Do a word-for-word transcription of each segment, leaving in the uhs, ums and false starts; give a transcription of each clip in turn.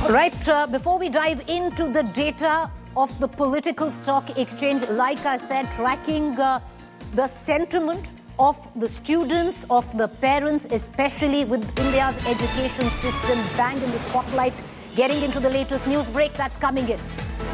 Right, uh, before we dive into the data of the political stock exchange, like I said, tracking uh, the sentiment of the students, of the parents, especially with India's education system bang in the spotlight, getting into the latest news break that's coming in.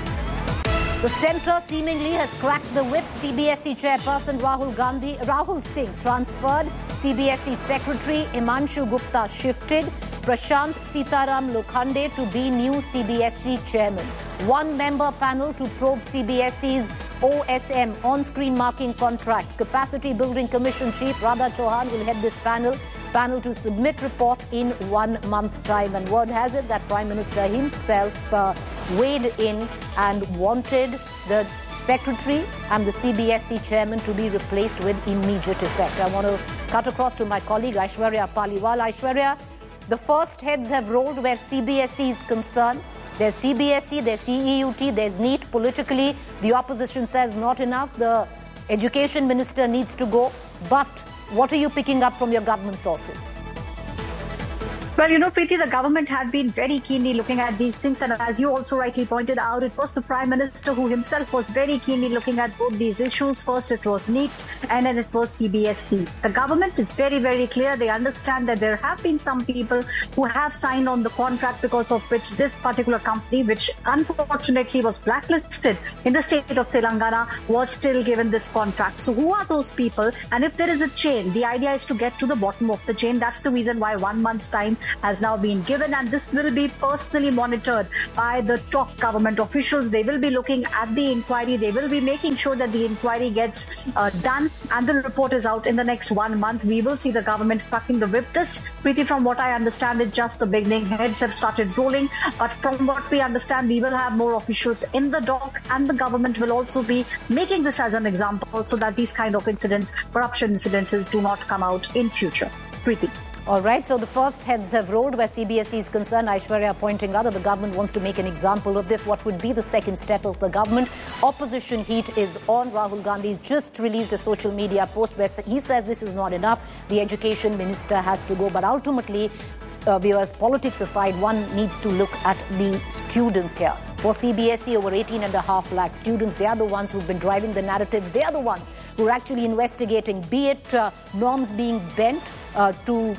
The centre seemingly has cracked the whip. C B S E chairperson Rahul Gandhi, Rahul Singh transferred. C B S E secretary Himanshu Gupta shifted. Prashant Sitaram Lokhande to be new C B S E chairman. One-member panel to probe C B S E's O S M, on-screen marking contract. Capacity Building Commission Chief Radha Chauhan will head this panel. Panel to submit report in one month time. And word has it that Prime Minister himself uh, weighed in and wanted the secretary and the C B S E chairman to be replaced with immediate effect. I want to cut across to my colleague Aishwarya Paliwal. Aishwarya, the first heads have rolled where C B S E is concerned. There's C B S E, there's C E U T, there's NEET. Politically, the opposition says not enough. The education minister needs to go. But what are you picking up from your government sources? Well, you know, Preeti, the government had been very keenly looking at these things. And as you also rightly pointed out, it was the Prime Minister who himself was very keenly looking at both these issues. First, it was NEET and then it was C B S E. The government is very, very clear. They understand that there have been some people who have signed on the contract because of which this particular company, which unfortunately was blacklisted in the state of Telangana, was still given this contract. So who are those people? And if there is a chain, the idea is to get to the bottom of the chain. That's the reason why one month's time has now been given, and this will be personally monitored by the top government officials. They will be looking at the inquiry. They will be making sure that the inquiry gets uh, done, and the report is out in the next one month. We will see the government cracking the whip. This, Preeti, from what I understand, is just the beginning. Heads have started rolling, but from what we understand, we will have more officials in the dock, and the government will also be making this as an example so that these kind of incidents, corruption incidences, do not come out in future. Preeti. All right, so the first heads have rolled where C B S E is concerned. Aishwarya pointing out that the government wants to make an example of this. What would be the second step of the government? Opposition heat is on. Rahul Gandhi's just released a social media post where he says this is not enough. The education minister has to go. But ultimately, uh, viewers, politics aside, one needs to look at the students here. For C B S E, over eighteen and a half lakh students, they are the ones who've been driving the narratives. They are the ones who are actually investigating, be it uh, norms being bent uh, to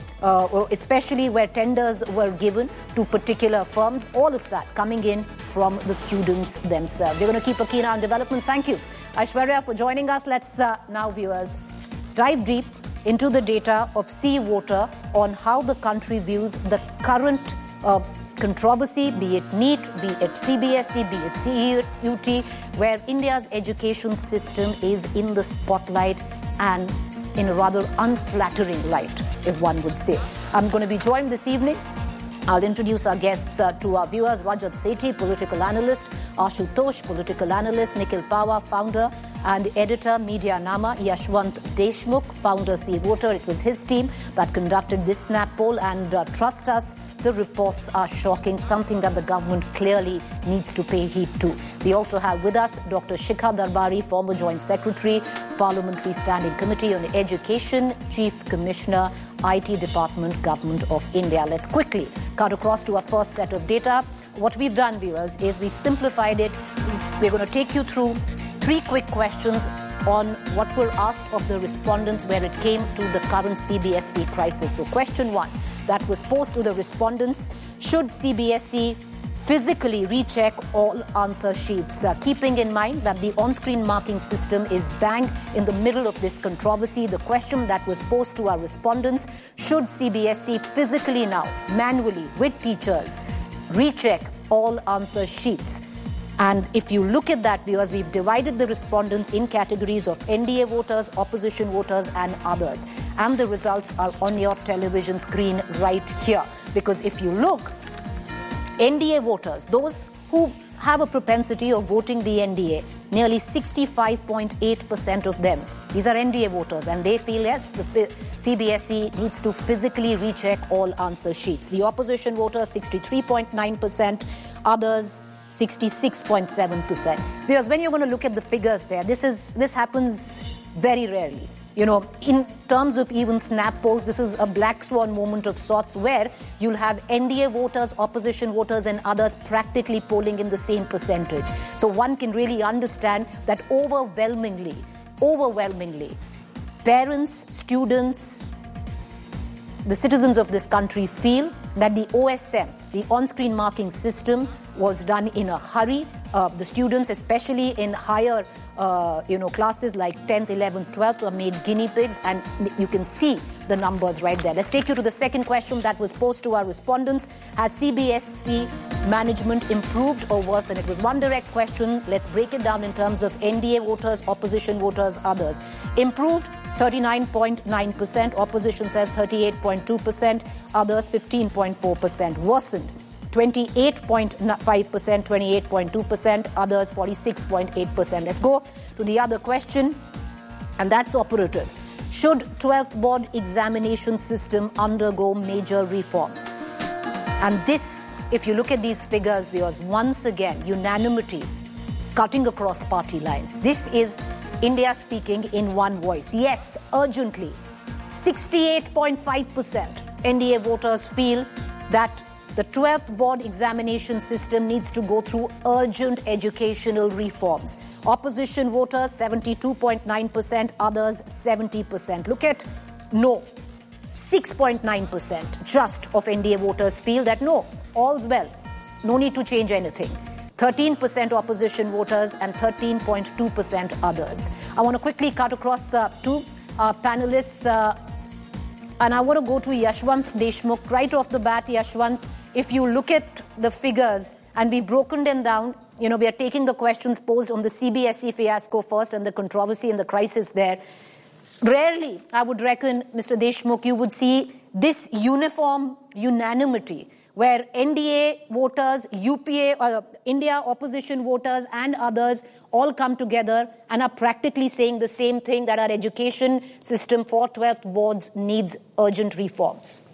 Uh, especially where tenders were given to particular firms, all of that coming in from the students themselves. We're going to keep a keen eye on developments. Thank you, Aishwarya, for joining us. Let's uh, now, viewers, dive deep into the data of Sea Water on how the country views the current uh, controversy, be it NEET, be it C B S E, be it C E U T, where India's education system is in the spotlight and in a rather unflattering light, if one would say. I'm going to be joined this evening. I'll introduce our guests uh, to our viewers. Rajat Sethi, political analyst. Ashutosh, political analyst. Nikhil Pahwa, founder and editor, Media Nama. Yashwant Deshmukh, founder, Sea Water. It was his team that conducted this snap poll. And uh, trust us, the reports are shocking, something that the government clearly needs to pay heed to. We also have with us Doctor Shikha Darbari, former Joint Secretary, Parliamentary Standing Committee on Education, Chief Commissioner, I T Department, Government of India. Let's quickly cut across to our first set of data. What we've done, viewers, is we've simplified it. We're going to take you through three quick questions on what were asked of the respondents where it came to the current C B S E crisis. So question one that was posed to the respondents: should C B S E physically recheck all answer sheets, uh, keeping in mind that the on-screen marking system is bang in the middle of this controversy? The question that was posed to our respondents: should C B S E physically now, manually, with teachers, recheck all answer sheets? And if you look at that, viewers, we've divided the respondents in categories of N D A voters, opposition voters, and others. And the results are on your television screen right here. Because if you look, N D A voters, those who have a propensity of voting the N D A, nearly sixty-five point eight percent of them, these are N D A voters, and they feel, yes, the C B S E needs to physically recheck all answer sheets. The opposition voters, sixty-three point nine percent, others, sixty-six point seven percent. Because when you're going to look at the figures there, this is this happens very rarely. You know, in terms of even snap polls, this is a black swan moment of sorts where you'll have N D A voters, opposition voters and others practically polling in the same percentage. So one can really understand that overwhelmingly, overwhelmingly, parents, students, the citizens of this country feel that the O S M, the on-screen marking system, was done in a hurry. Uh, the students, especially in higher uh, you know, classes like tenth, eleventh, twelfth, are made guinea pigs, and you can see the numbers right there. Let's take you to the second question that was posed to our respondents. Has C B S E management improved or worsened? It was one direct question. Let's break it down in terms of N D A voters, opposition voters, others. Improved, thirty-nine point nine percent. Opposition says thirty-eight point two percent. Others, fifteen point four percent. Worsened, twenty-eight point five percent, twenty-eight point two percent. Others, forty-six point eight percent. Let's go to the other question, and that's operative. Should twelfth board examination system undergo major reforms? And this, if you look at these figures, because once again, unanimity cutting across party lines. This is India speaking in one voice. Yes, urgently. sixty-eight point five percent N D A voters feel that the twelfth board examination system needs to go through urgent educational reforms. Opposition voters, seventy-two point nine percent, others, seventy percent. Look at no. six point nine percent just of N D A voters feel that no, all's well, no need to change anything. thirteen percent opposition voters and thirteen point two percent others. I want to quickly cut across uh, two uh, panelists, uh, and I want to go to Yashwant Deshmukh. Right off the bat, Yashwant, if you look at the figures and we've broken them down, you know, we are taking the questions posed on the C B S E fiasco first and the controversy and the crisis there. Rarely, I would reckon, Mister Deshmukh, you would see this uniform unanimity where N D A voters, U P A, uh, India opposition voters and others all come together and are practically saying the same thing, that our education system for twelfth boards needs urgent reforms.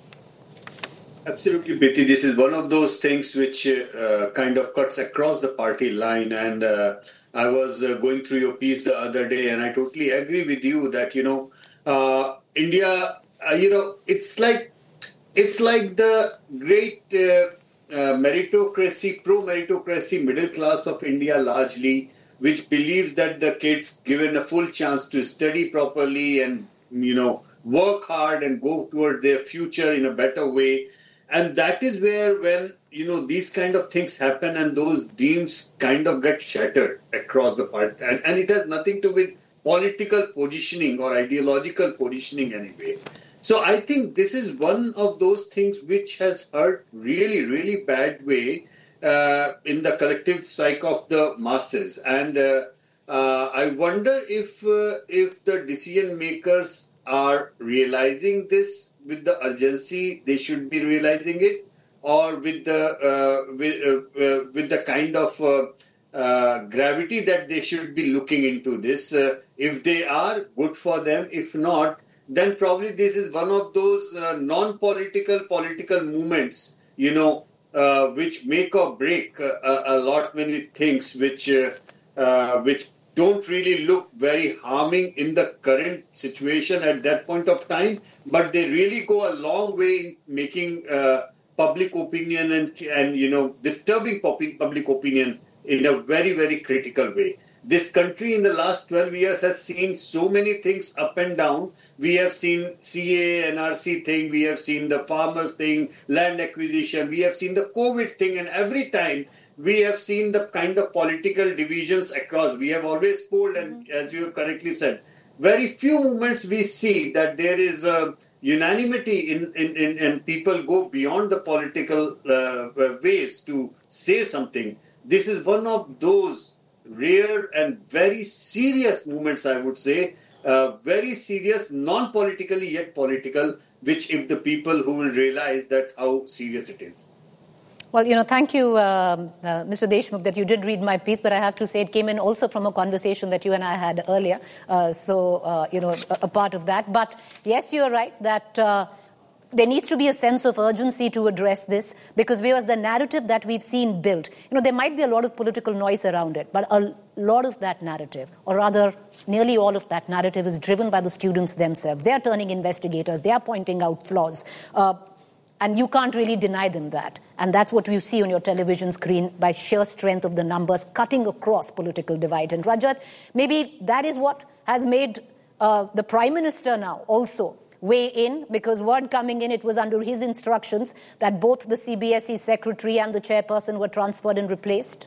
Absolutely, Preeti. This is one of those things which uh, kind of cuts across the party line. And uh, I was uh, going through your piece the other day, and I totally agree with you that, you know, uh, India, uh, you know, it's like it's like the great uh, uh, meritocracy, pro-meritocracy middle class of India largely, which believes that the kids given a full chance to study properly and, you know, work hard and go toward their future in a better way. And that is where, when, you know, these kind of things happen and those dreams kind of get shattered across the party. And, and it has nothing to do with political positioning or ideological positioning anyway. So I think this is one of those things which has hurt really, really bad way uh, in the collective psyche of the masses. And uh, uh, I wonder if uh, if the decision makers are realizing this with the urgency they should be realizing it, or with the uh, with, uh, uh, with the kind of uh, uh, gravity that they should be looking into this. Uh, if they are, good for them. If not, then probably this is one of those uh, non-political political movements, you know, uh, which make or break uh, a, a lot many things, which uh, uh, which don't really look very harming in the current situation at that point of time, but they really go a long way in making uh, public opinion and, and, you know, disturbing public opinion in a very, very critical way. This country in the last twelve years has seen so many things up and down. We have seen C A, N R C thing, we have seen the farmers thing, land acquisition, we have seen the COVID thing, and every time we have seen the kind of political divisions across. We have always polled, and as you have correctly said, very few moments we see that there is a unanimity in, in, in and people go beyond the political uh, ways to say something. This is one of those rare and very serious moments, I would say, uh, very serious, non-politically yet political, which if the people who will realize that how serious it is. Well, you know, thank you, um, uh, Mister Deshmukh, that you did read my piece, but I have to say it came in also from a conversation that you and I had earlier. Uh, so, uh, you know, a, a part of that. But yes, you're right that uh, there needs to be a sense of urgency to address this, because because the narrative that we've seen built, you know, there might be a lot of political noise around it, but a lot of that narrative, or rather nearly all of that narrative, is driven by the students themselves. They are turning investigators. They are pointing out flaws. Uh, and you can't really deny them that. And that's what you see on your television screen by sheer strength of the numbers cutting across political divide. And Rajat, maybe that is what has made uh, the Prime Minister now also weigh in, because word coming in, it was under his instructions that both the C B S E secretary and the chairperson were transferred and replaced?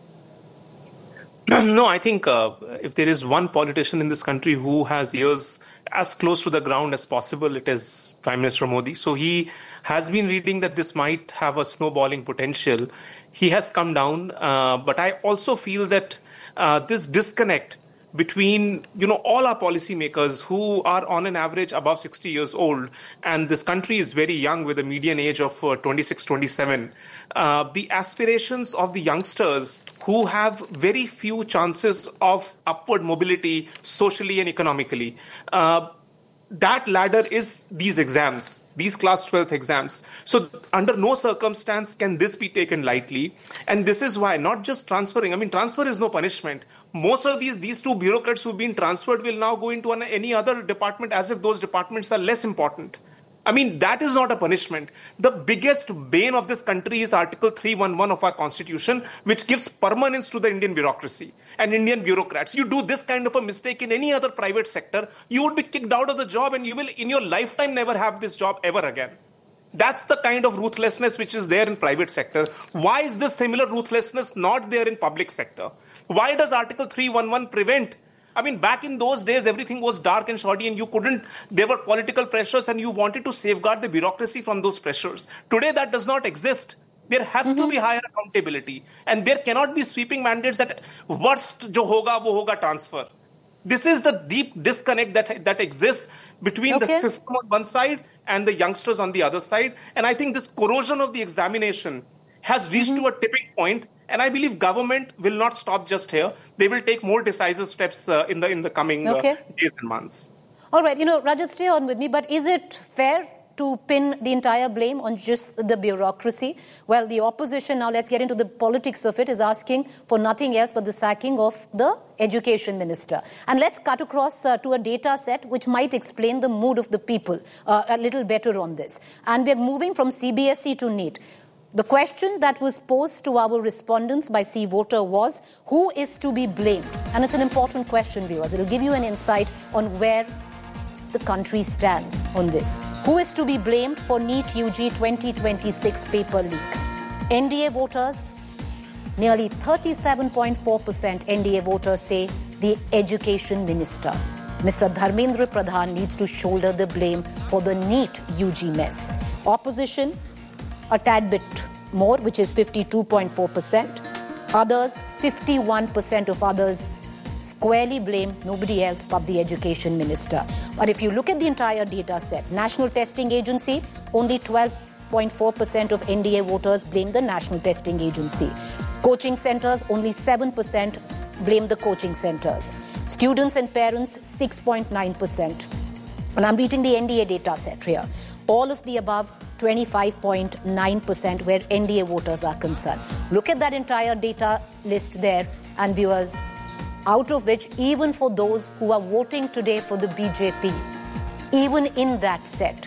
No, I think uh, if there is one politician in this country who has ears as close to the ground as possible, it is Prime Minister Modi. So he has been reading that this might have a snowballing potential. He has come down, uh, but I also feel that uh, this disconnect between, you know, all our policymakers who are on an average above sixty years old, and this country is very young with a median age of uh, twenty-six, twenty-seven. Uh, the aspirations of the youngsters who have very few chances of upward mobility socially and economically. Uh, that ladder is these exams, these class twelfth exams. So under no circumstance can this be taken lightly. And this is why not just transferring, I mean, transfer is no punishment. Most of these, these two bureaucrats who've been transferred will now go into an, any other department as if those departments are less important. I mean, that is not a punishment. The biggest bane of this country is Article three eleven of our Constitution, which gives permanence to the Indian bureaucracy and Indian bureaucrats. You do this kind of a mistake in any other private sector, you would be kicked out of the job and you will in your lifetime never have this job ever again. That's the kind of ruthlessness which is there in private sector. Why is this similar ruthlessness not there in public sector? Why does Article three eleven prevent? I mean, back in those days, everything was dark and shoddy and you couldn't, there were political pressures and you wanted to safeguard the bureaucracy from those pressures. Today, that does not exist. There has mm-hmm. to be higher accountability, and there cannot be sweeping mandates that worst jo hoga, wo hoga transfer. This is the deep disconnect that, that exists between okay. the system on one side and the youngsters on the other side. And I think this corrosion of the examination has reached mm-hmm. to a tipping point. And I believe government will not stop just here. They will take more decisive steps uh, in the in the coming okay. uh, days and months. All right, you know, Rajat, stay on with me. But is it fair to pin the entire blame on just the bureaucracy? Well, the opposition, now let's get into the politics of it, is asking for nothing else but the sacking of the education minister. And let's cut across uh, to a data set which might explain the mood of the people uh, a little better on this. And we're moving from C B S E to NEET. The question that was posed to our respondents by C Voter was, who is to be blamed? And it's an important question, viewers. It'll give you an insight on where the country stands on this. Who is to be blamed for NEET U G twenty twenty-six paper leak? N D A voters, nearly thirty-seven point four percent N D A voters say the education minister. Mister Dharmendra Pradhan needs to shoulder the blame for the NEET U G mess. Opposition, a tad bit more, which is fifty-two point four percent. Others, fifty-one percent of others squarely blame nobody else but the education minister. But if you look at the entire data set, National Testing Agency, only twelve point four percent of N D A voters blame the National Testing Agency. Coaching centers, only seven percent blame the coaching centers. Students and parents, six point nine percent. And I'm reading the N D A data set here. All of the above, twenty-five point nine percent where N D A voters are concerned. Look at that entire data list there, and viewers, out of which, even for those who are voting today for the B J P, even in that set,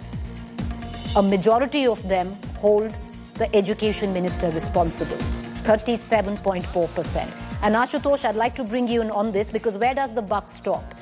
a majority of them hold the education minister responsible, thirty-seven point four percent. And Ashutosh, I'd like to bring you in on this, because where does the buck stop?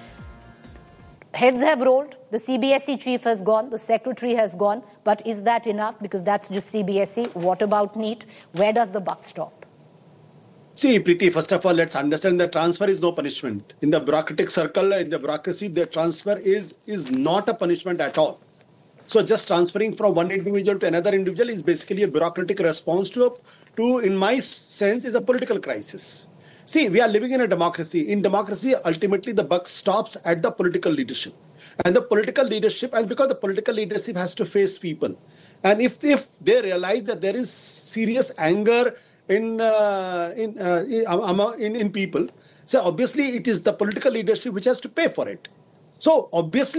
Heads have rolled, the C B S E chief has gone, the secretary has gone, but is that enough? Because that's just C B S E. What about NEET? Where does the buck stop? See, Preeti, first of all, let's understand that transfer is no punishment. In the bureaucratic circle, in the bureaucracy, the transfer is, is not a punishment at all. So just transferring from one individual to another individual is basically a bureaucratic response to, a, to in my sense, is a political crisis. See, we are living in a democracy. In democracy, ultimately, the buck stops at the political leadership. And the political leadership, and because the political leadership has to face people. And if, if they realize that there is serious anger in, uh, in, uh, in, in, in people, so obviously it is the political leadership which has to pay for it. So obviously,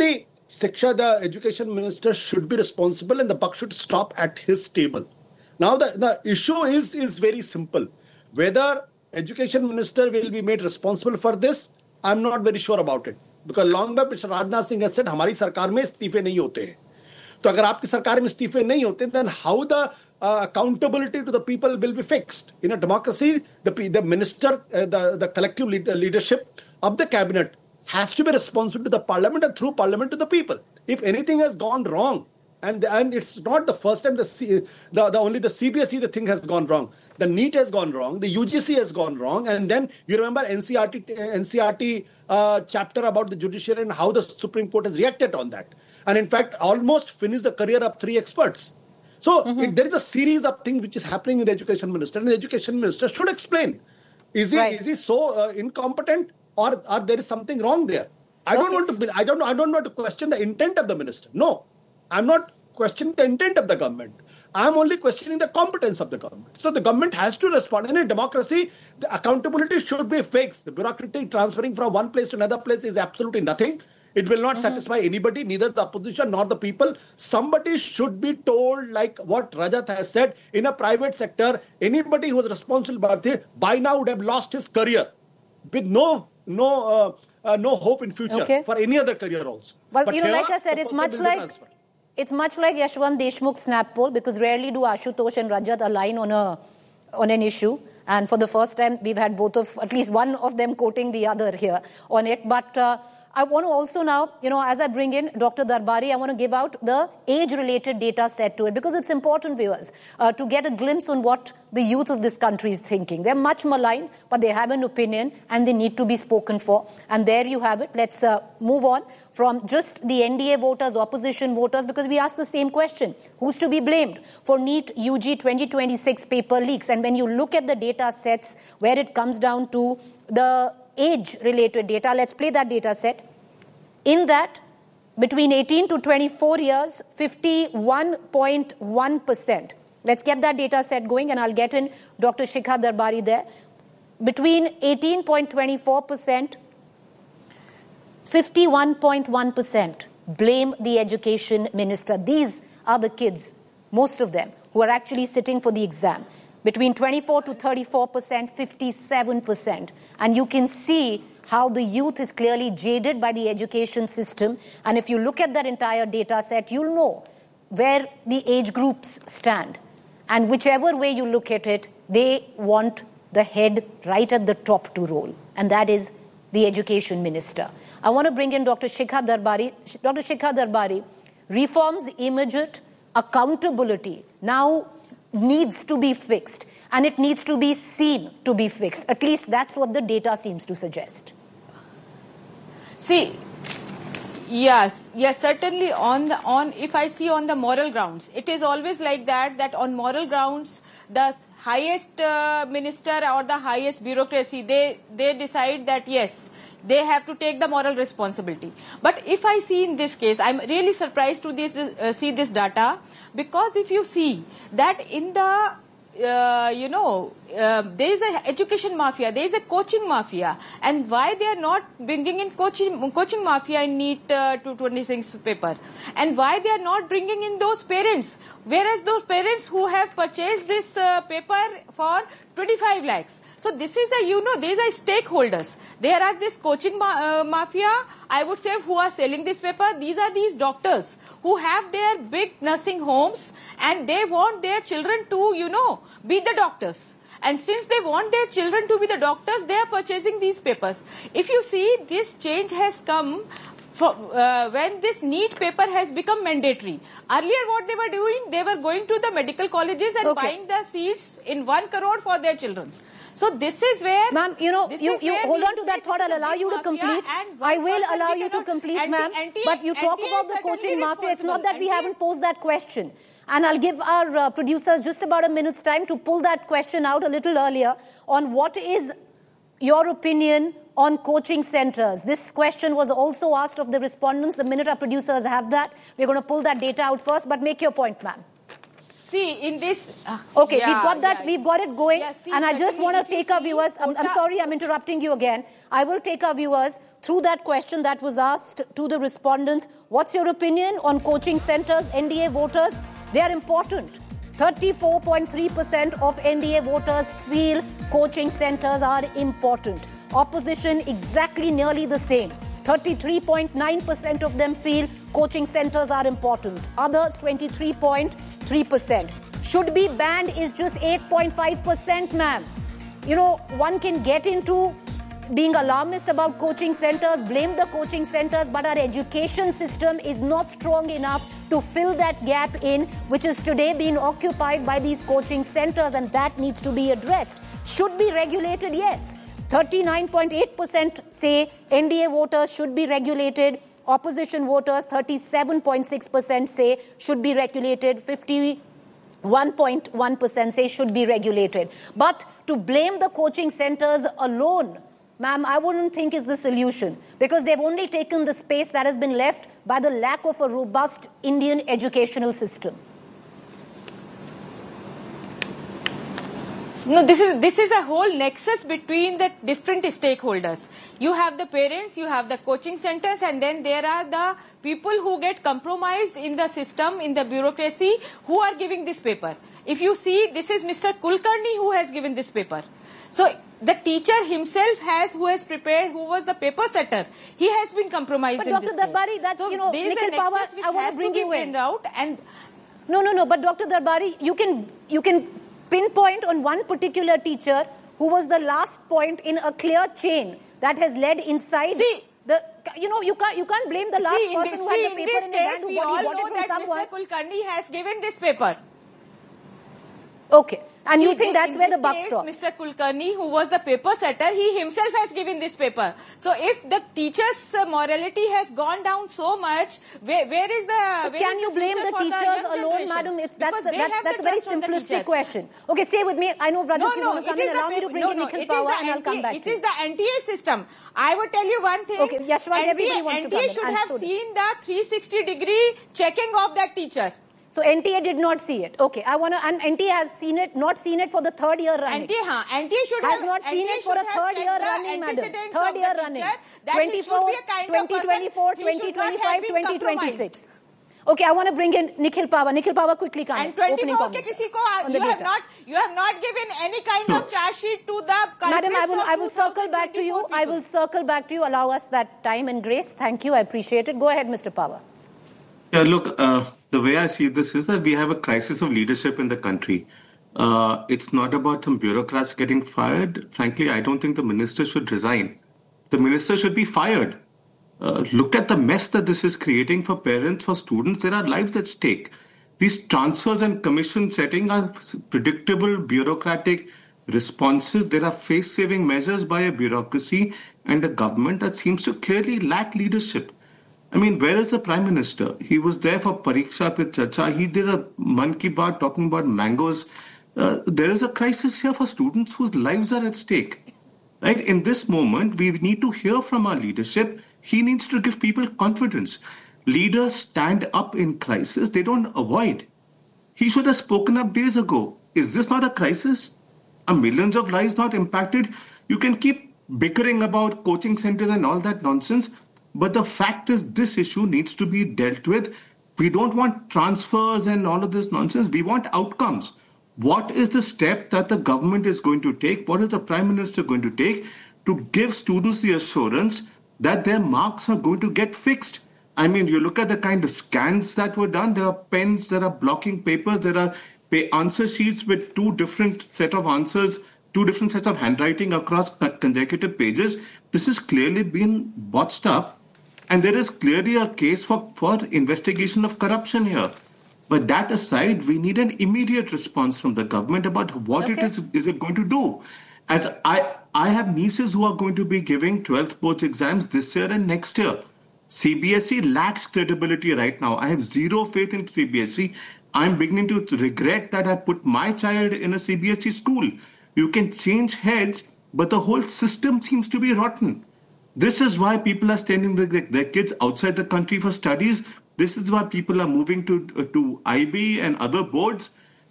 Shiksha, the education minister, should be responsible and the buck should stop at his table. Now, the, the issue is, is very simple. Whether education minister will be made responsible for this, I'm not very sure about it. Because long back, Mister Rajnath Singh has said, हमारी सरकार में इस्तीफे नहीं होते हैं. तो अगर आपकी सरकार में इस्तीफे नहीं होते, then how the uh, accountability to the people will be fixed? In a democracy, the, the minister, uh, the, the collective lead, leadership of the cabinet has to be responsible to the parliament and through parliament to the people. If anything has gone wrong, and and it's not the first time the, C, the, the only the C B S E the thing has gone wrong. The NEET has gone wrong, the U G C has gone wrong, and then you remember N C R T N C R T uh, chapter about the judiciary and how the Supreme Court has reacted on that. And in fact, almost finished the career of three experts. So mm-hmm. it, there is a series of things which is happening in the education minister, and the education minister should explain. Is he right. is he so uh, incompetent, or, or there is something wrong there? I okay. don't want to. Be, I don't know. I don't want to question the intent of the minister. No, I'm not questioning the intent of the government. I'm only questioning the competence of the government. So the government has to respond. In a democracy, the accountability should be fixed. The bureaucracy transferring from one place to another place is absolutely nothing. It will not mm-hmm. satisfy anybody, neither the opposition nor the people. Somebody should be told, like what Rajat has said, in a private sector, anybody who is responsible about this by now would have lost his career with no no uh, uh, no hope in future okay. for any other career also. Well, but you know, here, like I said, it's much like transfer. It's much like Yashwant Deshmukh's snap poll, because rarely do Ashutosh and Rajat align on a on an issue. And for the first time, we've had both of, at least one of them quoting the other here on it. But uh, I want to also now, you know, as I bring in Doctor Darbari, I want to give out the age-related data set to it, because it's important, viewers, uh, to get a glimpse on what the youth of this country is thinking. They're much maligned, but they have an opinion and they need to be spoken for. And there you have it. Let's uh, move on from just the N D A voters, opposition voters, because we asked the same question. Who's to be blamed for NEET U G twenty twenty-six paper leaks? And when you look at the data sets where it comes down to the age-related data, let's play that data set. In that, between eighteen to twenty-four years, fifty-one point one percent. Let's get that data set going, and I'll get in Doctor Shikha Darbari there. Between eighteen point two four percent, fifty-one point one percent blame the education minister. These are the kids, most of them, who are actually sitting for the exam. Between twenty-four to thirty-four percent, fifty-seven percent. And you can see how the youth is clearly jaded by the education system. And if you look at that entire data set, you'll know where the age groups stand. And whichever way you look at it, they want the head right at the top to roll. And that is the education minister. I want to bring in Doctor Shikha Darbari. Doctor Shikha Darbari, reforms immediate, accountability now needs to be fixed. And it needs to be seen to be fixed. At least that's what the data seems to suggest. See, yes, yes, certainly on the, on, if I see on the moral grounds, it is always like that, that on moral grounds, the highest uh, minister or the highest bureaucracy, they, they decide that yes, they have to take the moral responsibility. But if I see in this case, I'm really surprised to this, uh, see this data, because if you see that in the Uh, you know, uh, there is an education mafia, there is a coaching mafia, and why they are not bringing in coaching coaching mafia in NEET uh, two twenty-six paper, and why they are not bringing in those parents, whereas those parents who have purchased this uh, paper for twenty-five lakhs. So this is a, you know, these are stakeholders. There are this coaching ma uh, mafia, I would say, who are selling this paper. These are these doctors who have their big nursing homes, and they want their children to, you know, be the doctors. And since they want their children to be the doctors, they are purchasing these papers. If you see, this change has come for, uh, when this NEET paper has become mandatory. Earlier what they were doing, they were going to the medical colleges and okay. buying the seats in one crore for their children. So this is where... Ma'am, you know, you, you hold on to that thought. I'll allow you to complete. I will allow you to complete, ma'am. But you talk about the coaching mafia. It's not that we haven't posed that question. And I'll give our uh, producers just about a minute's time to pull that question out a little earlier on what is your opinion on coaching centers. This question was also asked of the respondents. The minute our producers have that, we're going to pull that data out first. But make your point, ma'am. See, in this... Uh, okay, yeah, we've got that, yeah. we've got it going. Yeah, see, and I just want to take our viewers, I'm, I'm sorry I'm interrupting you again. I will take our viewers through that question that was asked to the respondents. What's your opinion on coaching centers, N D A voters? They are important. thirty-four point three percent of N D A voters feel coaching centers are important. Opposition exactly nearly the same. thirty-three point nine percent of them feel coaching centers are important. Others, twenty-three point three percent. Should be banned is just eight point five percent, ma'am. You know, one can get into being alarmist about coaching centers, blame the coaching centers, but our education system is not strong enough to fill that gap in, which is today being occupied by these coaching centers, and that needs to be addressed. Should be regulated, yes. thirty-nine point eight percent say N D A voters should be regulated. Opposition voters, thirty-seven point six percent say should be regulated. fifty-one point one percent say should be regulated. But to blame the coaching centers alone, ma'am, I wouldn't think is the solution, because they've only taken the space that has been left by the lack of a robust Indian educational system. No, this is this is a whole nexus between the different stakeholders. You have the parents, you have the coaching centers, and then there are the people who get compromised in the system, in the bureaucracy, who are giving this paper. If you see, this is Mister Kulkarni who has given this paper. So the teacher himself has, who has prepared, who was the paper setter, he has been compromised but in Doctor this case. Darbari, that's, so you know, Nikhil Pawar, I want to bring you in. Out and no, no, no, but Doctor Darbari, you can, you can pinpoint on one particular teacher who was the last point in a clear chain that has led inside see, the, you know, you can't, you can't blame the last see, person this, who see, had the paper in, in his hand, who got, got it from someone. Mister Kulkarni has given this paper. Okay. And See, you think that's where the buck case, stops? Mister Kulkarni, who was the paper setter, he himself has given this paper. So if the teacher's uh, morality has gone down so much, where, where is the... But where can is you the blame the teachers the alone, madam? It's, that's because that's, that's a very simplistic question. Okay, stay with me. I know Rajat, no, you no, want to come in. Allow me to bring no, in no, Nikhil Pawar Pawar and I'll come back It to is you. the N T A system. I would tell you one thing. Okay, Yashwant, everybody wants to come N T A in. should And have so seen the three sixty degree checking of that teacher. So N T A did not see it. Okay, I want to, and N T A has seen it, not seen it for the third year running. N T A, huh? N T A should has have not seen N T A it for a third year running, madam. Third year running. twenty twenty-four, twenty twenty-five, twenty twenty-six. Okay, I want to bring in Nikhil Pawar. Nikhil Pawar, quickly come. And twenty-four comments ke kisi ko, you have not, you have not given any kind of charge sheet to the Madam, I will, I will circle back to you. I will circle back to you. Allow us that time and grace. Thank you. I appreciate it. Go ahead, Mister Pawar. Yeah, look, uh, the way I see this is that we have a crisis of leadership in the country. Uh, it's not about some bureaucrats getting fired. Frankly, I don't think the minister should resign. The minister should be fired. Uh, look at the mess that this is creating for parents, for students. There are lives at stake. These transfers and commission setting are predictable bureaucratic responses. There are face-saving measures by a bureaucracy and a government that seems to clearly lack leadership. I mean, where is the Prime Minister? He was there for Pariksha Pe Charcha. He did a Man Ki Baat talking about mangoes. Uh, there is a crisis here for students whose lives are at stake. Right? In this moment, we need to hear from our leadership. He needs to give people confidence. Leaders stand up in crisis. They don't avoid. He should have spoken up days ago. Is this not a crisis? Are millions of lives not impacted? You can keep bickering about coaching centers and all that nonsense. But the fact is, this issue needs to be dealt with. We don't want transfers and all of this nonsense. We want outcomes. What is the step that the government is going to take? What is the Prime Minister going to take to give students the assurance that their marks are going to get fixed? I mean, you look at the kind of scans that were done. There are pens, there are blocking papers, there are answer sheets with two different set of answers, two different sets of handwriting across consecutive pages. This has clearly been botched up. And there is clearly a case for, for investigation of corruption here. But that aside, we need an immediate response from the government about what okay. it is, is it going to do. As I, I have nieces who are going to be giving twelfth boards exams this year and next year. C B S E lacks credibility right now. I have zero faith in C B S E. I'm beginning to regret that I put my child in a C B S E school. You can change heads, but the whole system seems to be rotten. This is why people are sending their, their kids outside the country for studies. This is why people are moving to, uh, to I B and other boards.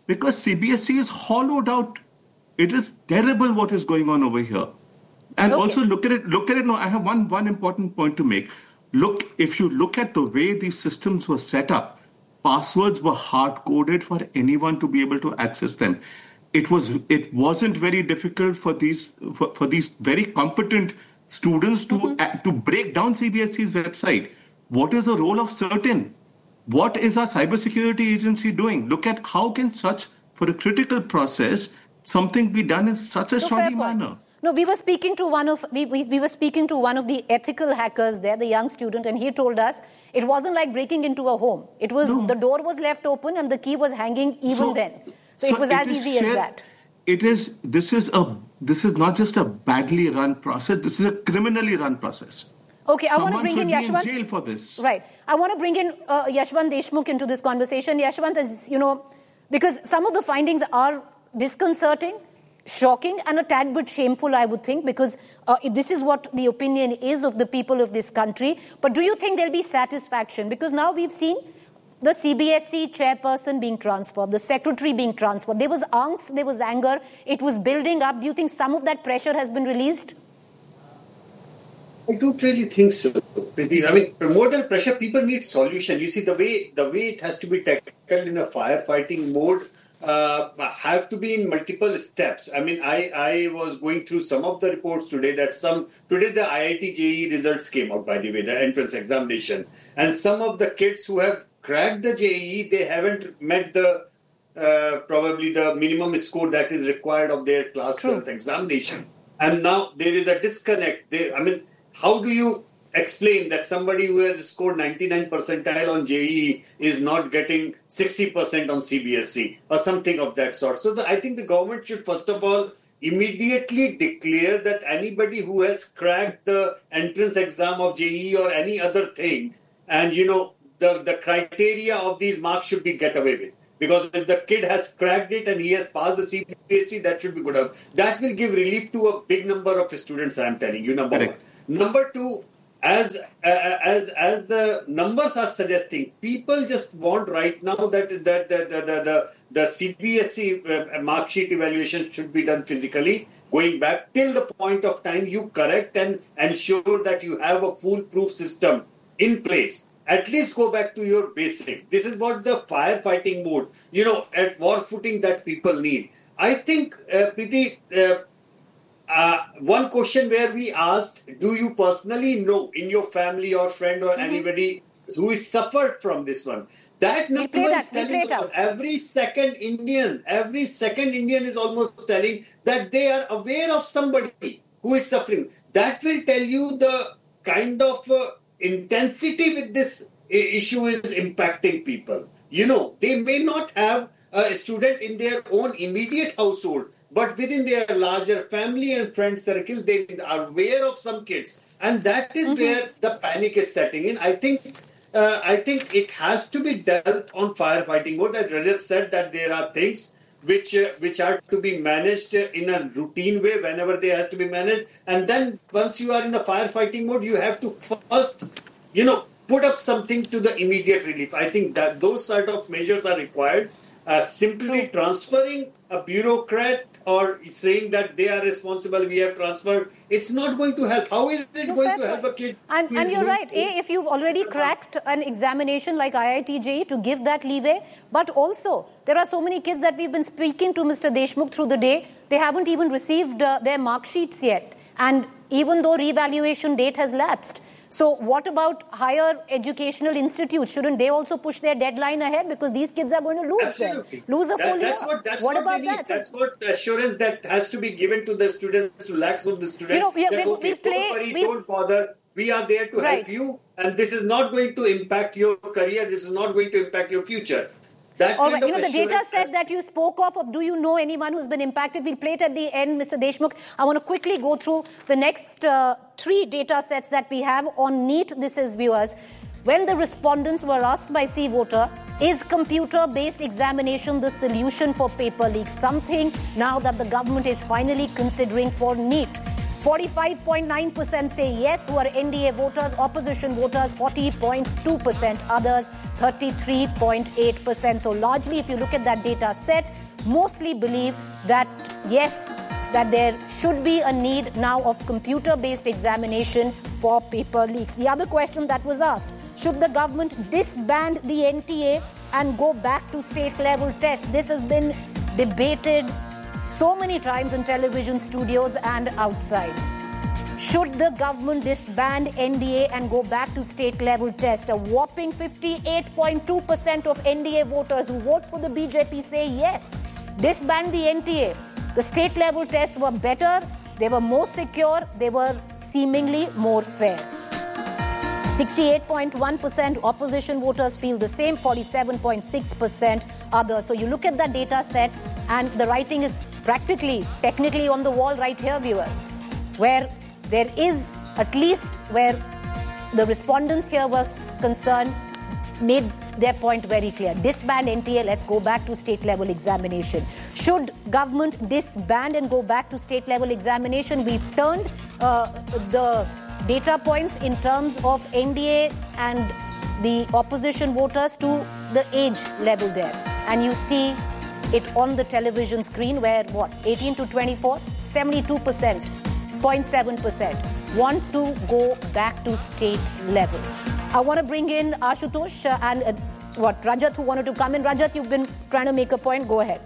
because C B S E is hollowed out. It is terrible what is going on over here. And Okay. also look at it, look at it now. I have one, one important point to make. Look, if you look at the way these systems were set up, passwords were hard-coded for anyone to be able to access them. It was, it wasn't very difficult for these, for, for these very competent students to, Mm-hmm. uh, to break down C B S E's website. What is the role of CERTIN? What is our cybersecurity agency doing? Look at how can such, for a critical process, something be done in such a No, fair shoddy point. manner? No, we were speaking to one of we, we, we were speaking to one of the ethical hackers there, the young student, and he told us it wasn't like breaking into a home. It was No. the door was left open and the key was hanging even So- then. So, it was as is easy as shared- that. It is. This is a. This is not just a badly run process. This is a criminally run process. Okay, I want to Someone bring in should be Yashwant. in jail for this. Right. I want to bring in uh, Yashwant Deshmukh into this conversation. Yashwant is, you know, because some of the findings are disconcerting, shocking, and a tad bit shameful, I would think, because uh, this is what the opinion is of the people of this country. But do you think there'll be satisfaction? Because now we've seen the C B S E chairperson being transferred, the secretary being transferred. There was angst, there was anger, it was building up. Do you think some of that pressure has been released? I don't really think so. Preeti. I mean, more than pressure, people need solution. You see, the way the way it has to be tackled in a firefighting mode uh, have to be in multiple steps. I mean, I, I was going through some of the reports today that some today the I I T J E E results came out, by the way, the entrance examination, and some of the kids who have cracked the J E E, they haven't met the uh, probably the minimum score that is required of their class True. twelfth examination, and now there is a disconnect. They, I mean. How do you explain that somebody who has scored ninety-nine percentile on J E E is not getting sixty percent on C B S E or something of that sort? So the, I think the government should first of all immediately declare that anybody who has cracked the entrance exam of J E E or any other thing, and you know the, the criteria of these marks should be get away with. Because if the kid has cracked it and he has passed the C B S E, that should be good enough. That will give relief to a big number of students, I am telling you, number Correct. one. Number two, as uh, as as the numbers are suggesting, people just want right now that that the the the, the, the C B S E uh, mark sheet evaluation should be done physically, going back till the point of time you correct and ensure that you have a foolproof system in place. At least go back to your basic. This is what the firefighting mode, you know, at war footing that people need. I think, uh, Preeti, uh, uh, one question where we asked, do you personally know in your family or friend or mm-hmm. anybody who is suffered from this one? That we'll number that. is telling we'll about every second Indian, every second Indian is almost telling that they are aware of somebody who is suffering. That will tell you the kind of uh, intensity with this issue is impacting people. You know, they may not have a student in their own immediate household, but within their larger family and friend circle, they are aware of some kids. And that is mm-hmm. where the panic is setting in. I think uh, I think it has to be dealt on firefighting mode. As Rajat said, that there are things which uh, which are to be managed in a routine way whenever they have to be managed. And then once you are in the firefighting mode, you have to first, you know, put up something to the immediate relief. I think that those sort of measures are required. Uh, simply transferring a bureaucrat or saying that they are responsible, we have transferred, it's not going to help. How is it no, going to help a kid? And, and you're right. A, if you've already cracked an examination like I I T J E, to give that leeway. But also, there are so many kids that we've been speaking to, Mister Deshmukh, through the day. They haven't even received uh, their mark sheets yet. And even though revaluation date has lapsed. So what about higher educational institutes? Shouldn't they also push their deadline ahead? Because these kids are going to lose Absolutely. them. Lose a that, full that's year. What, that's what, what about they need. that? That's what assurance that has to be given to the students, to lakhs of the students. You know, we, that, we, okay, we play, don't worry, we, don't bother. We are there to right. help you. And this is not going to impact your career. This is not going to impact your future. That All kind right. You of know, the data set has- that you spoke of, of do you know anyone who's been impacted? We'll play it at the end, Mister Deshmukh. I want to quickly go through the next uh, three data sets that we have on NEET. This is, viewers. When the respondents were asked by C Voter, is computer-based examination the solution for paper leaks? Something now that the government is finally considering for NEET. forty-five point nine percent say yes, who are N D A voters. Opposition voters, forty point two percent. Others, thirty-three point eight percent. So largely, if you look at that data set, mostly believe that, yes, that there should be a need now of computer-based examination for paper leaks. The other question that was asked, should the government disband the N T A and go back to state-level tests? This has been debated so many times in television studios and outside. Should the government disband N D A and go back to state-level tests? A whopping fifty-eight point two percent of N D A voters who vote for the B J P say yes, disband the N T A. The state-level tests were better, they were more secure, they were seemingly more fair. sixty-eight point one percent opposition voters feel the same, forty-seven point six percent others. So you look at that data set and the writing is practically, technically on the wall right here, viewers, where there is, at least where the respondents here were concerned, made their point very clear. Disband N T A, let's go back to state-level examination. Should government disband and go back to state-level examination? We've turned uh, the data points in terms of N D A and the opposition voters to the age level there. And you see it on the television screen where, what, eighteen to twenty-four, seventy-two percent, zero point seven percent want to go back to state level. I want to bring in Ashutosh uh, and uh, what, Rajat, who wanted to come in. Rajat, you've been trying to make a point. Go ahead.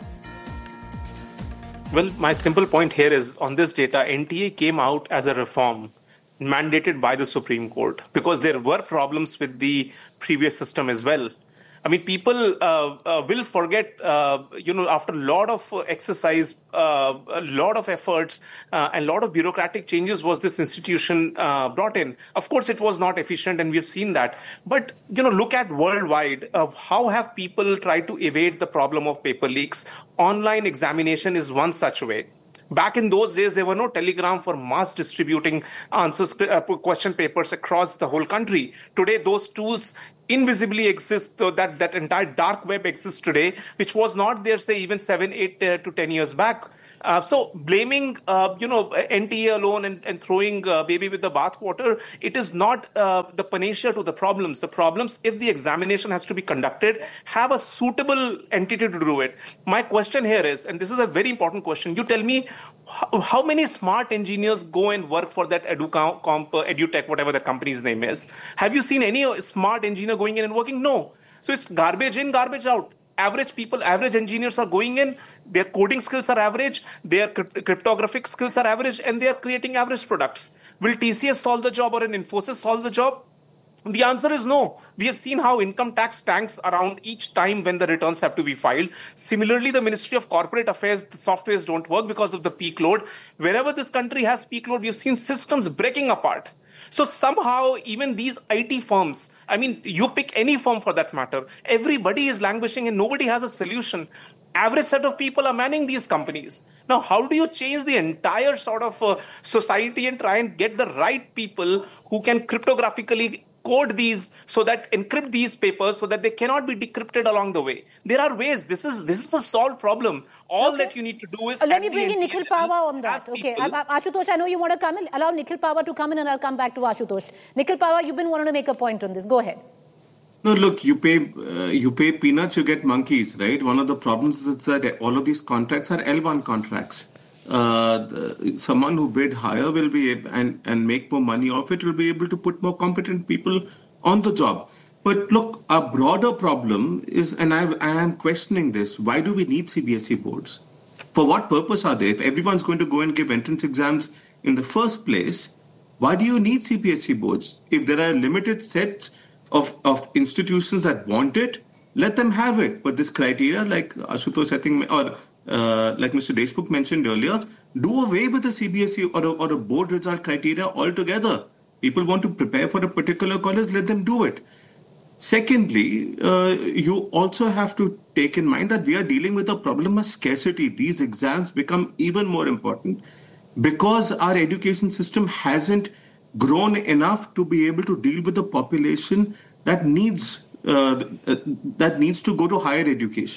Well, my simple point here is on this data, N T A came out as a reform mandated by the Supreme Court because there were problems with the previous system as well. I mean, people uh, uh, will forget, uh, you know, after a lot of exercise, uh, a lot of efforts, uh, and a lot of bureaucratic changes was this institution uh, brought in. Of course, it was not efficient, and we've seen that. But, you know, look at worldwide, uh, how have people tried to evade the problem of paper leaks? Online examination is one such way. Back in those days, there were no telegram for mass distributing answers, uh, question papers across the whole country. Today, those tools invisibly exist, so that, that entire dark web exists today, which was not there, say, even seven, eight uh, to ten years back. Uh, so blaming, uh, you know, N T A alone and, and throwing uh, baby with the bathwater, it is not uh, the panacea to the problems. The problems, if the examination has to be conducted, have a suitable entity to do it. My question here is, and this is a very important question, you tell me how, how many smart engineers go and work for that EduComp, EduTech, whatever the company's name is. Have you seen any smart engineer going in and working? No. So it's garbage in, garbage out. Average people, average engineers are going in, their coding skills are average, their cryptographic skills are average, and they are creating average products. Will T C S solve the job or an Infosys solve the job? The answer is no. We have seen how income tax tanks around each time when the returns have to be filed. Similarly, the Ministry of Corporate Affairs, the softwares don't work because of the peak load. Wherever this country has peak load, we have seen systems breaking apart. So somehow, even these I T firms, I mean, you pick any firm for that matter, everybody is languishing and nobody has a solution. Average set of people are manning these companies. Now, how do you change the entire sort of uh, society and try and get the right people who can cryptographically code these so that encrypt these papers so that they cannot be decrypted along the way? There are ways. This is this is a solved problem. All okay. that you need to do is... Uh, let me bring in Nikhil Pahwa on that. Okay, I, I, Ashutosh, I know you want to come in. Allow Nikhil Pahwa to come in and I'll come back to Ashutosh. Nikhil Pahwa, you've been wanting to make a point on this. Go ahead. No, look, you pay uh, you pay peanuts, you get monkeys, right? One of the problems is that all of these contracts are L one contracts. Uh, the, someone who bid higher will be able, and, and make more money off it will be able to put more competent people on the job. But look, a broader problem is, and I, I am questioning this, why do we need C B S E boards? For what purpose are they? If everyone's going to go and give entrance exams in the first place, why do you need C B S E boards? If there are limited sets of, of institutions that want it, let them have it. But this criteria, like Ashutosh, I think, or Uh, like Mister Deshmukh mentioned earlier, do away with the C B S E or a, or a board result criteria altogether. People want to prepare for a particular college, let them do it. Secondly, uh, you also have to take in mind that we are dealing with a problem of scarcity. These exams become even more important because our education system hasn't grown enough to be able to deal with the population that needs uh, that needs to go to higher education.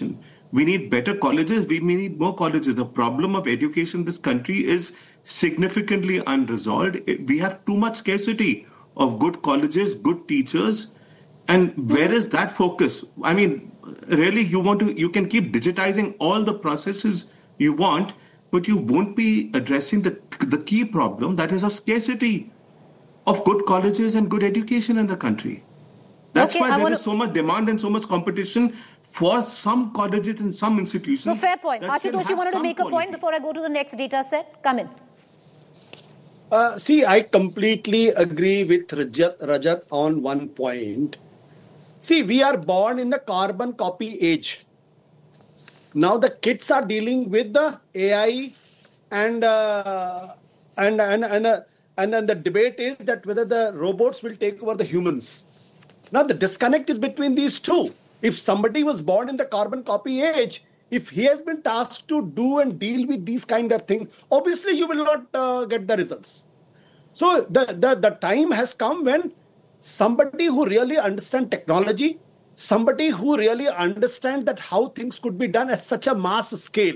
We need better colleges. We need more colleges. The problem of education in this country is significantly unresolved. We have too much scarcity of good colleges, good teachers. And where is that focus? I mean, really, you want to, you can keep digitizing all the processes you want, but you won't be addressing the, the key problem, that is a scarcity of good colleges and good education in the country. That's okay, why I there wanna... is so much demand and so much competition for some colleges and some institutions. No, fair point. Ashutosh, you wanted to make quality. a point before I go to the next data set? Come in. Uh, see, I completely agree with Rajat, Rajat on one point. See, we are born in the carbon copy age. Now the kids are dealing with the A I and uh, and and and, uh, and then the debate is that whether the robots will take over the humans. Now the disconnect is between these two. If somebody was born in the carbon copy age, if he has been tasked to do and deal with these kind of things, obviously you will not uh, get the results. So the, the, the time has come when somebody who really understands technology, somebody who really understands that how things could be done at such a mass scale,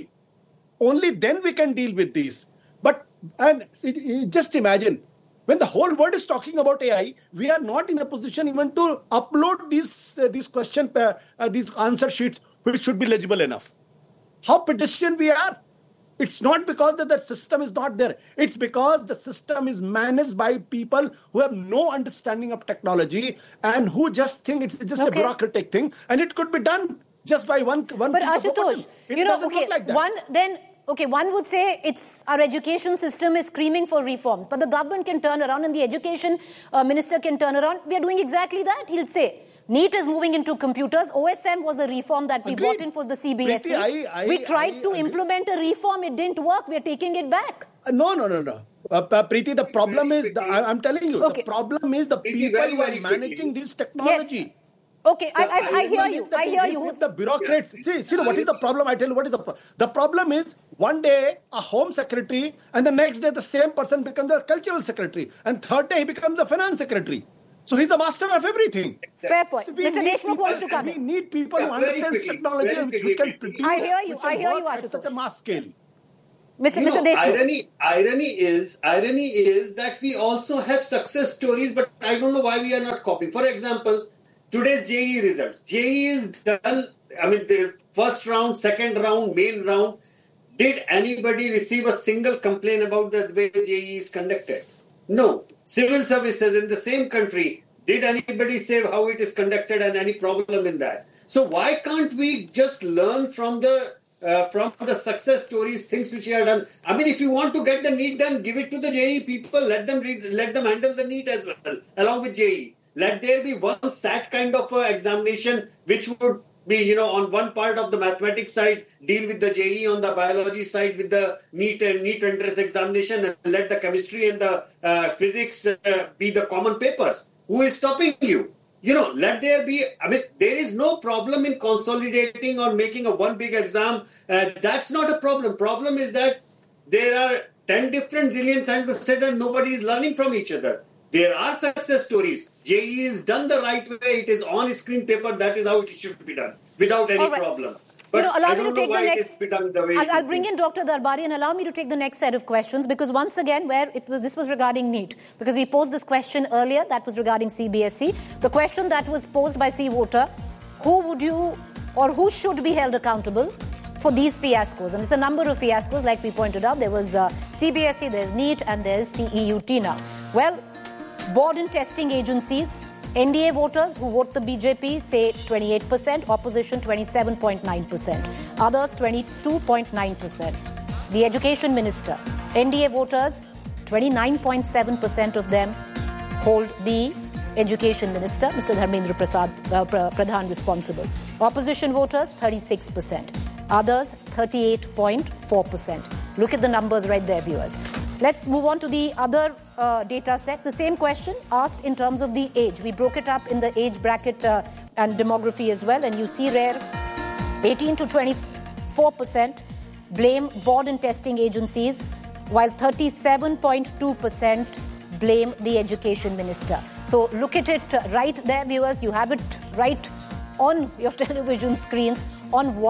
only then we can deal with these. But and it, it, just imagine, when the whole world is talking about A I, we are not in a position even to upload these uh, these question uh, uh, these answer sheets, which should be legible enough. How pedestrian we are! It's not because that the system is not there. It's because the system is managed by people who have no understanding of technology and who just think it's just okay. a bureaucratic thing, and it could be done just by one one. But Ashutosh, it you know, doesn't okay, look like that. one then. Okay, one would say it's our education system is screaming for reforms, but the government can turn around and the education uh, minister can turn around. We are doing exactly that. He'll say, NEET is moving into computers. O S M was a reform that we Agreed. brought in for the C B S E. Preeti, I, I, we tried I, to I, implement a reform. It didn't work. We're taking it back. Uh, no, no, no, no. Uh, uh, Preeti, the problem very is, the, I, I'm telling you, okay. the problem is the Preeti, people very, who are very managing quickly. this technology. Yes. Okay, I, I, I hear you. I hear you. If the bureaucrats, see, see, what is the problem? I tell you, what is the problem? The problem is, one day, a home secretary, and the next day, the same person becomes a cultural secretary, and third day, he becomes a finance secretary. So he's a master of everything. Fair point. So Mister Deshmukh wants to come We in. need people Yeah, who understand quickly, technology, which, which can produce. I hear you. which can I hear you, work at Ashutosh. such a mass scale. Mister You Mister know, Deshmukh. irony, irony is, irony is that we also have success stories, but I don't know why we are not copying. For example, today's J E E results. J E E is done, I mean, the first round, second round, main round. Did anybody receive a single complaint about the way J E E is conducted? No. Civil services in the same country, did anybody say how it is conducted and any problem in that? So why can't we just learn from the uh, from the success stories, things which are done? I mean, if you want to get the NEET done, give it to the J E E people. Let them read, let them handle the NEET as well, along with J E E. Let there be one S A T kind of uh, examination, which would be, you know, on one part of the mathematics side, deal with the J E E, on the biology side with the NEET and NEET entrance examination, and let the chemistry and the uh, physics uh, be the common papers. Who is stopping you? You know, let there be, I mean, there is no problem in consolidating or making a one big exam. Uh, that's not a problem. Problem is that there are ten different zillion times to sit and nobody is learning from each other. There are success stories. J E E is done the right way. It is on screen paper. That is how it should be done, without any right. problem. But you know, allow I me don't to take know why the it next. is done the way I'll, it I'll is bring done. in Doctor Darbari and allow me to take the next set of questions, because once again, where it was, this was regarding NEET, because we posed this question earlier that was regarding C B S E. The question that was posed by C Voter: who would you or who should be held accountable for these fiascos? And it's a number of fiascos, like we pointed out. There was uh, C B S E, there's NEET, and there's C E U T now. Well, board and testing agencies. N D A voters who vote the B J P say twenty-eight percent, opposition twenty-seven point nine percent, others twenty-two point nine percent. The education minister, N D A voters, twenty-nine point seven percent of them hold the education minister, Mister Dharmendra Prasad, uh, Pradhan responsible. Opposition voters, thirty-six percent, others thirty-eight point four percent. Look at the numbers right there, viewers. Let's move on to the other uh, data set. The same question asked in terms of the age. We broke it up in the age bracket uh, and demography as well. And you see there, eighteen to twenty-four percent blame board and testing agencies, while thirty-seven point two percent blame the education minister. So look at it right there, viewers. You have it right on your television screens on what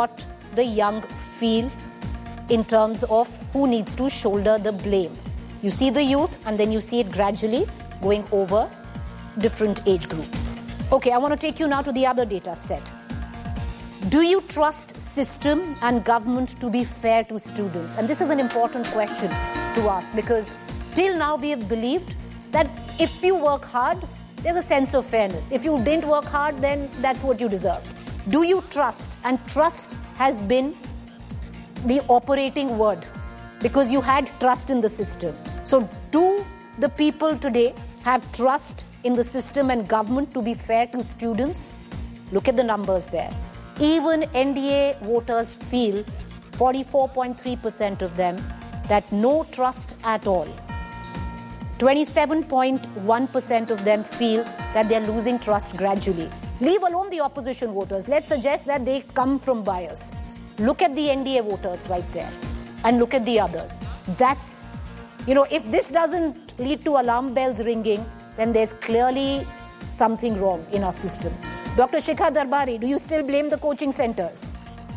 the young feel in terms of who needs to shoulder the blame. You see the youth and then you see it gradually going over different age groups. Okay, I want to take you now to the other data set. Do you trust system and government to be fair to students? And this is an important question to ask, because till now we have believed that if you work hard, there's a sense of fairness. If you didn't work hard, then that's what you deserve. Do you trust? And trust has been the operating word because you had trust in the system. So do the people today have trust in the system and government to be fair to students? Look at the numbers there. Even N D A voters feel, forty-four point three percent of them, that no trust at all. twenty-seven point one percent of them feel that they're losing trust gradually. Leave alone the opposition voters. Let's suggest that they come from bias. Look at the N D A voters right there and look at the others. That's, you know, if this doesn't lead to alarm bells ringing, then there's clearly something wrong in our system. Doctor Shikha Darbari, do you still blame the coaching centers?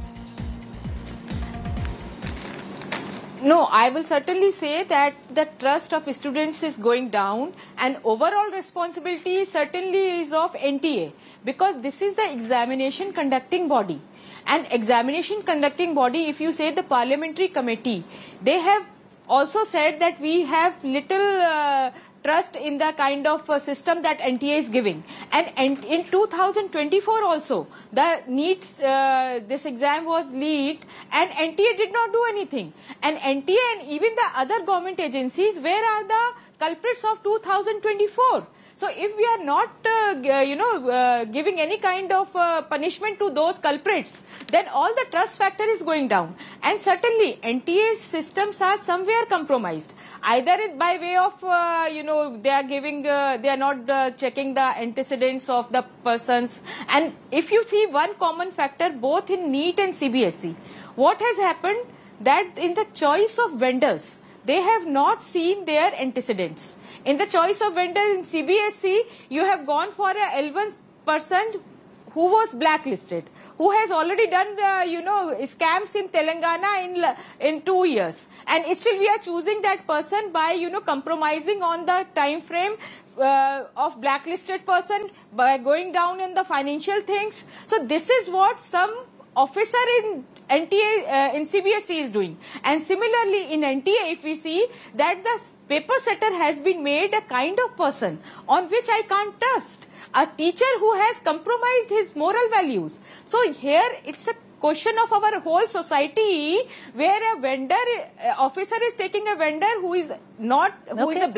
No, I will certainly say that the trust of students is going down, and overall responsibility certainly is of N T A, because this is the examination conducting body. And examination conducting body, if you say the parliamentary committee, they have also said that we have little uh, trust in the kind of uh, system that N T A is giving. And, and in two thousand twenty-four also, the NEET, uh, this exam was leaked and N T A did not do anything. And N T A and even the other government agencies, where are the culprits of two thousand twenty-four? So if we are not, uh, you know, uh, giving any kind of uh, punishment to those culprits, then all the trust factor is going down. And certainly N T A's systems are somewhere compromised. Either it by way of, uh, you know, they are giving, uh, they are not uh, checking the antecedents of the persons. And if you see one common factor both in NEET and C B S E, what has happened that in the choice of vendors, they have not seen their antecedents. In the choice of vendors in C B S E, you have gone for a L one person who was blacklisted, who has already done, uh, you know, scams in Telangana in in two years. And still we are choosing that person by, you know, compromising on the time frame uh, of blacklisted person, by going down in the financial things. So this is what some officer in N T A, uh, in C B S E is doing. And similarly in N T A, if we see that the paper setter has been made a kind of person on which I can't trust, a teacher who has compromised his moral values. So here it's a question of our whole society, where a vendor, uh, officer is taking a vendor who is not, who okay. is a